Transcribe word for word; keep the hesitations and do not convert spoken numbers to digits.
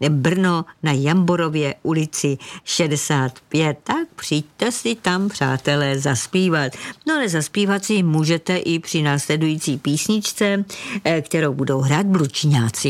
Brno na Jamborově ulici šedesát pět. Tak přijďte si tam, přátelé, zaspívat. No ale zaspívat si můžete i při následující písničce, kterou budou hrát Blučňáci.